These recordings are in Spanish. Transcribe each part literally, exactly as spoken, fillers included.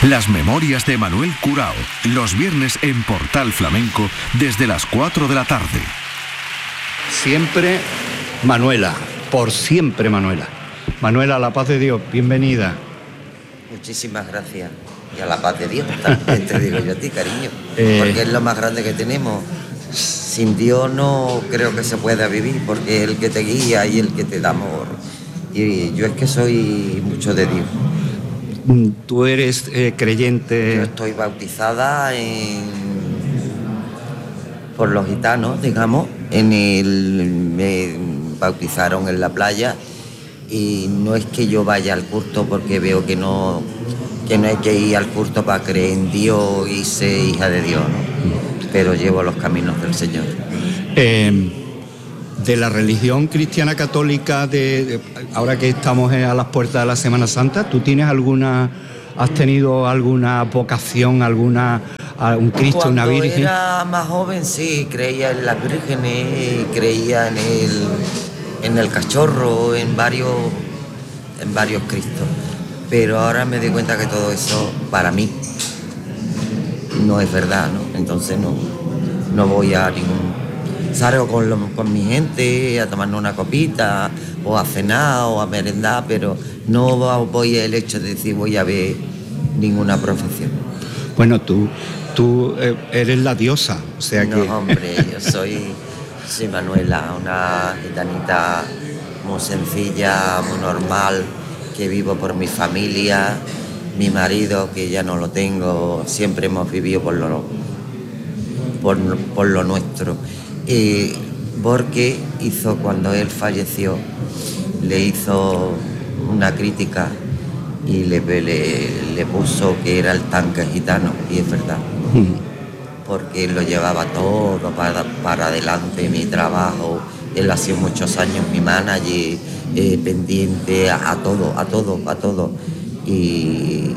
Las memorias de Manuel Curao, los viernes en Portal Flamenco desde las cuatro de la tarde. Siempre Manuela, por siempre Manuela. Manuela, a la paz de Dios, bienvenida. Muchísimas gracias. Y a la paz de Dios también te digo yo a ti, cariño. Eh... Porque es lo más grande que tenemos. Sin Dios no creo que se pueda vivir, porque es el que te guía y el que te da amor. Y yo es que soy mucho de Dios. ¿Tú eres eh, creyente? Yo estoy bautizada en... por los gitanos, digamos. En el... me bautizaron en la playa y no es que yo vaya al culto porque veo que no, que no hay que ir al culto para creer en Dios y ser hija de Dios, ¿no? Pero llevo los caminos del Señor. Eh, de la religión cristiana católica, de, de, ahora que estamos a las puertas de la Semana Santa, ¿tú tienes alguna, has tenido alguna vocación, alguna, un Cristo, Cuando una Virgen? Cuando era más joven sí, creía en las vírgenes, creía en el, en el cachorro, en varios, en varios Cristos. Pero ahora me doy cuenta que todo eso, para mí, no es verdad, ¿no? Entonces no, no voy a ningún... Salgo con, lo, con mi gente a tomarnos una copita, o a cenar, o a merendar, pero no voy el hecho de decir voy a ver ninguna profesión. Bueno, tú, tú eres la diosa, o sea no, que... No, hombre, yo soy, soy Manuela, una gitanita muy sencilla, muy normal, que vivo por mi familia, mi marido, que ya no lo tengo, siempre hemos vivido por lo, por, por lo nuestro. Eh, porque hizo, cuando él falleció, le hizo una crítica y le, le, le puso que era el tanque gitano, y es verdad, porque él lo llevaba todo para, para adelante, mi trabajo, él ha sido muchos años mi manager, eh, pendiente a, a todo, a todo, a todo, y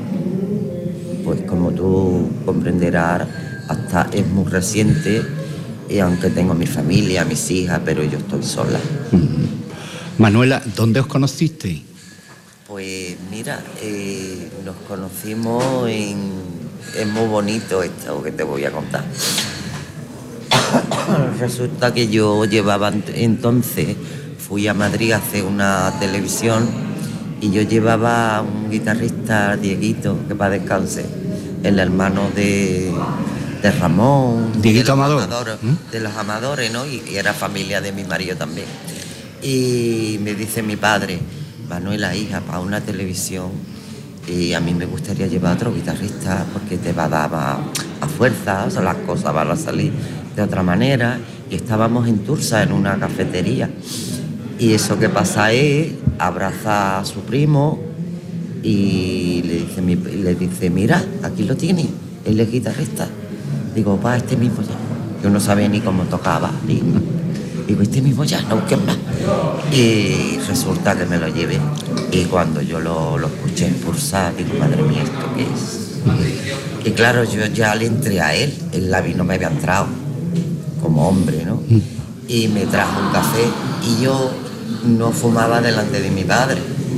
pues como tú comprenderás, hasta es muy reciente. Y aunque tengo mi familia, mis hijas, pero yo estoy sola. Mm. Manuela, ¿dónde os conocisteis? Pues mira, eh, nos conocimos en... Es muy bonito esto que te voy a contar. Resulta que yo llevaba entonces, fui a Madrid a hacer una televisión y yo llevaba a un guitarrista, Dieguito, que para descanse, el hermano de... de Ramón, Dieguito de los Amador, amadores, ¿Mm? de los amadores, ¿no? Y, y era familia de mi marido también. Y me dice mi padre, Manuela, hija, para una televisión, y a mí me gustaría llevar a otro guitarrista porque te va a dar más a fuerza, o sea, las cosas van a salir de otra manera. Y estábamos en Tursa, en una cafetería. Y eso que pasa es, abraza a su primo y le dice, le dice mira, aquí lo tiene, él es guitarrista. Digo, pa, este mismo ya. Yo no sabía ni cómo tocaba. Digo, digo este mismo ya, no busques más. Y resulta que me lo llevé. Y cuando yo lo, lo escuché impulsar, digo, madre mía, ¿esto qué es? Y claro, yo ya le entré a él. Él la vi, no me había entrado como hombre, ¿no? Y me trajo un café. Y yo no fumaba delante de mi padre.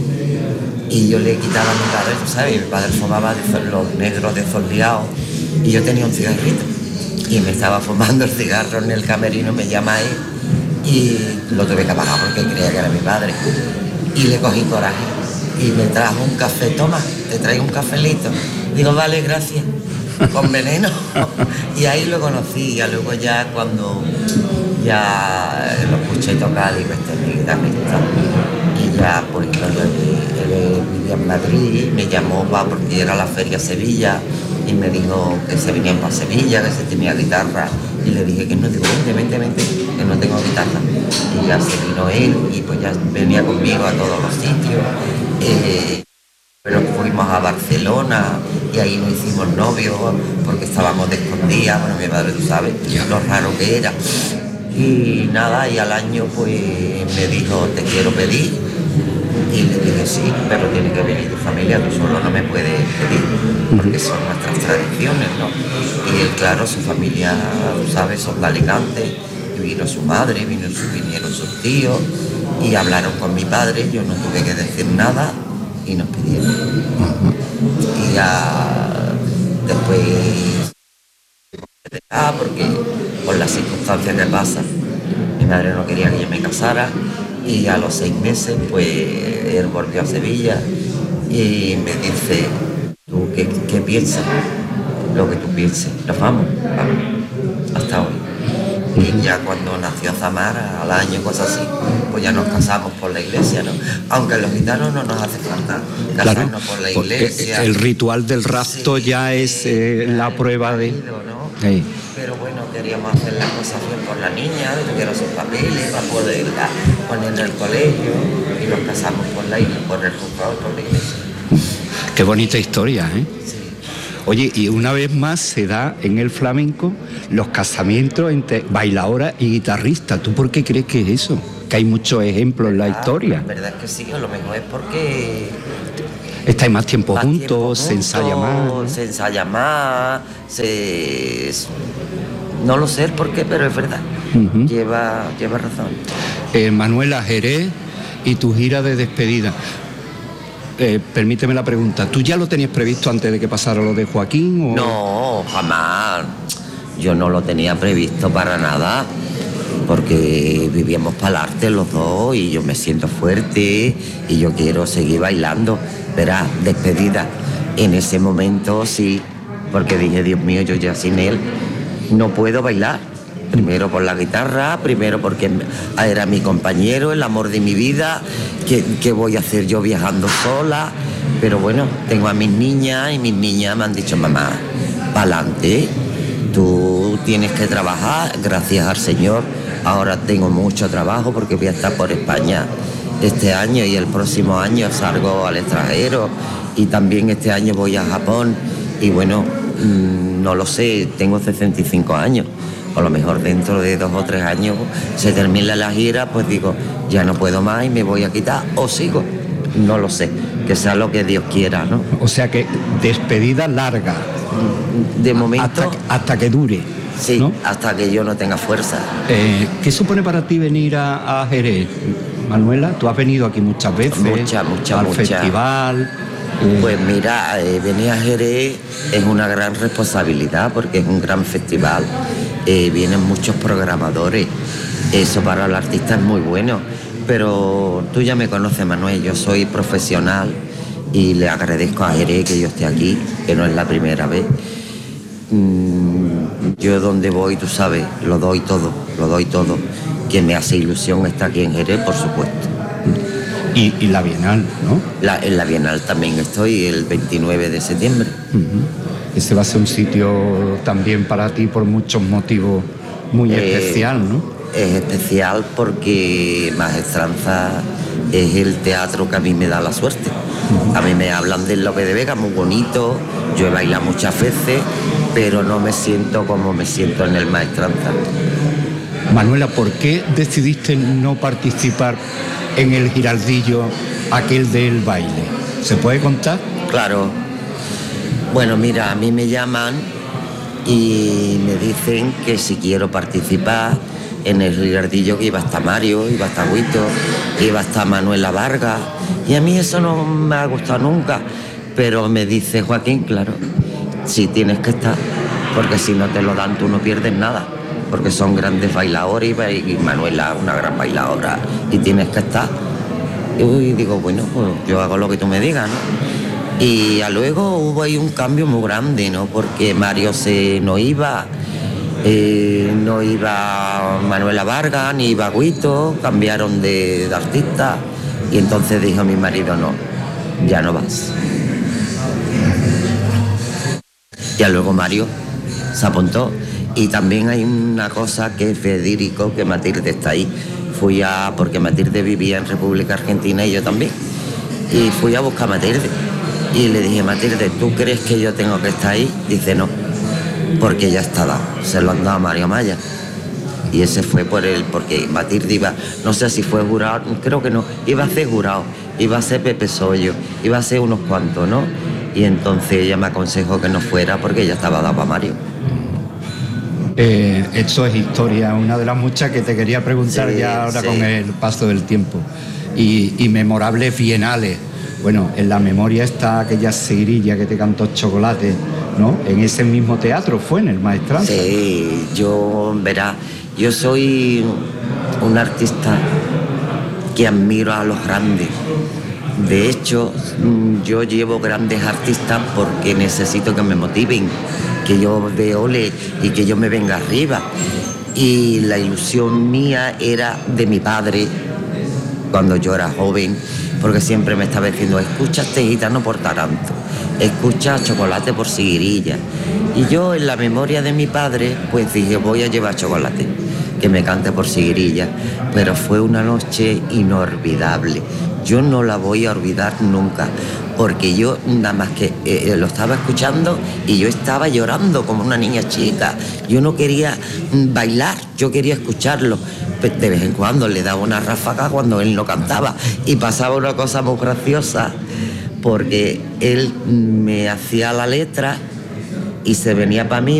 Y yo le quitaba a mi padre, tú sabes, mi padre fumaba de los negros desfoldeados. Y yo tenía un cigarrito y me estaba fumando el cigarro en el camerino, me llama él y lo tuve que apagar porque creía que era mi padre. Y le cogí coraje y me trajo un café, toma, te traigo un cafelito. Digo, vale, gracias, con veneno. Y ahí lo conocí, y luego ya cuando ya lo escuché tocar, digo, este es mi guitarrista. Y ya, pues, él vivía en Madrid, me llamó va porque era la Feria Sevilla, y me dijo que se venían para Sevilla, que se tenía guitarra, y le dije que no, digo, vente, vente, vente, que no tengo guitarra. Y ya se vino él, y pues ya venía conmigo a todos los sitios. Eh, pero fuimos a Barcelona, y ahí nos hicimos novios, porque estábamos de escondidas, bueno, mi madre, tú sabes, lo raro que era. Y nada, y al año pues me dijo, te quiero pedir. Y le dije, sí, pero tiene que venir tu familia, tú solo no me puedes pedir, porque son nuestras tradiciones, ¿no? Y él, claro, su familia, tú sabes, son de Alicante, y vino su madre, vino su, vinieron sus tíos, y hablaron con mi padre, yo no tuve que decir nada, y nos pidieron. Uh-huh. Y ya después, ah, porque por las circunstancias que pasan, mi madre no quería que yo me casara, y a los seis meses, pues, él volvió a Sevilla y me dice, ¿tú qué, qué piensas? Lo que tú pienses, nos vamos, vamos, hasta hoy. Y ya cuando nació Zamara, al año, cosas así, pues ya nos casamos por la iglesia, ¿no? Aunque los gitanos no nos hace falta casarnos claro, por la iglesia. El ritual del rapto sí, ya es eh, la prueba de... ¿no? Sí. Pero bueno, queríamos hacer las cosas bien por la niña, quiero sus papeles para poderla poner en el colegio, y nos casamos por la iglesia, por el juzgado, por la iglesia. Qué bonita historia, ¿eh? Sí. Oye, y una vez más se da en el flamenco los casamientos entre bailadora y guitarrista. ¿Tú por qué crees que es eso? Que hay muchos ejemplos en la historia. La verdad es que sí, a lo mejor es porque... estáis más tiempo más juntos, tiempo se ensaya más. ¿No? Se ensaya más, se... No lo sé por qué, pero es verdad. Uh-huh. Lleva, lleva razón. Eh, Manuela, Jerez y tu gira de despedida. Eh, permíteme la pregunta, ¿tú ya lo tenías previsto antes de que pasara lo de Joaquín? O... No, jamás. Yo no lo tenía previsto para nada, porque vivíamos para el arte los dos y yo me siento fuerte y yo quiero seguir bailando. Verás, despedida. En ese momento sí, porque dije, Dios mío, yo ya sin él no puedo bailar. Primero por la guitarra, primero porque era mi compañero, el amor de mi vida. ¿Qué, qué voy a hacer yo viajando sola? Pero bueno, tengo a mis niñas y mis niñas me han dicho, mamá, pa'lante, tú tienes que trabajar, gracias al Señor. Ahora tengo mucho trabajo porque voy a estar por España este año y el próximo año salgo al extranjero y también este año voy a Japón. Y bueno, mmm, no lo sé, tengo sesenta y cinco años. A lo mejor dentro de dos o tres años se termina la gira, pues digo, ya no puedo más y me voy a quitar, o sigo, no lo sé, que sea lo que Dios quiera, ¿no? O sea que despedida larga. De momento... Hasta, hasta que dure. Sí, ¿no? Hasta que yo no tenga fuerza. Eh, ¿Qué supone para ti venir a, a Jerez, Manuela? Tú has venido aquí muchas veces. Muchas, muchas, al muchas. festival. Eh... Pues mira, eh, venir a Jerez es una gran responsabilidad porque es un gran festival. Eh, vienen muchos programadores, eso para el artista es muy bueno, pero tú ya me conoces, Manuel, yo soy profesional y le agradezco a Jerez que yo esté aquí, que no es la primera vez. Mm, yo donde voy, tú sabes, lo doy todo, lo doy todo. Quien me hace ilusión está aquí en Jerez, por supuesto. Y, y la Bienal, ¿no? La, en la Bienal también estoy el veintinueve de septiembre. Uh-huh. Ese va a ser un sitio también para ti por muchos motivos muy eh, especial, ¿no? Es especial porque Maestranza es el teatro que a mí me da la suerte. Uh-huh. A mí me hablan del Lope de Vega, muy bonito, yo he bailado muchas veces, pero no me siento como me siento en el Maestranza. Manuela, ¿por qué decidiste no participar en el Giraldillo, aquel del baile? ¿Se puede contar? Claro. Bueno, mira, a mí me llaman y me dicen que si quiero participar en el Giraldillo, que iba a estar Mario, iba a estar Huito, iba a estar Manuela Vargas, y a mí eso no me ha gustado nunca, pero me dice Joaquín, claro, sí tienes que estar, porque si no te lo dan tú no pierdes nada, porque son grandes bailadores y Manuela es una gran bailadora y tienes que estar. Y digo, bueno, pues yo hago lo que tú me digas, ¿no? Y ya luego hubo ahí un cambio muy grande, ¿no? Porque Mario se no iba, eh, no iba Manuela Vargas, ni iba Guito, cambiaron de, de artista. Y entonces dijo mi marido, no, ya no vas. Ya luego Mario se apuntó. Y también hay una cosa que es Federico, que Matilde está ahí. Fui a, porque Matilde vivía en República Argentina y yo también. Y fui a buscar a Matilde. Y le dije, Matilde, ¿tú crees que yo tengo que estar ahí? Dice, no, porque ya está dado, se lo han dado a Mario Maya. Y ese fue por él, porque Matilde iba, no sé si fue jurado, creo que no, iba a ser jurado, iba a ser Pepe Sollo, iba a ser unos cuantos, ¿no? Y entonces ella me aconsejó que no fuera porque ya estaba dado a Mario. Eh, esto es historia, una de las muchas que te quería preguntar sí, ya ahora sí. Con el paso del tiempo. Y, y memorables bienales. Bueno, en la memoria está aquella seguirilla que te cantó Chocolate, ¿no? En ese mismo teatro fue, en el Maestranza. Sí, yo, verá, yo soy un artista que admiro a los grandes. De hecho, yo llevo grandes artistas porque necesito que me motiven, que yo de ole y que yo me venga arriba. Y la ilusión mía era de mi padre cuando yo era joven, porque siempre me estaba diciendo, escucha este gitano por Taranto, escucha Chocolate por Siguirilla. Y yo en la memoria de mi padre, pues dije, voy a llevar Chocolate, que me cante por Siguirilla. Pero fue una noche inolvidable. Yo no la voy a olvidar nunca, porque yo nada más que eh, lo estaba escuchando y yo estaba llorando como una niña chica. Yo no quería mm, bailar, yo quería escucharlo. De vez en cuando le daba una ráfaga cuando él no cantaba y pasaba una cosa muy graciosa, porque él me hacía la letra y se venía para mí.